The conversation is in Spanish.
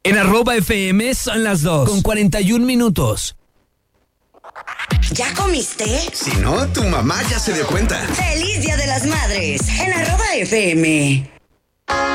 En @FM son las 2:41. ¿Ya comiste? Si no, tu mamá ya se dio cuenta. ¡Feliz Día de las Madres! En @FM.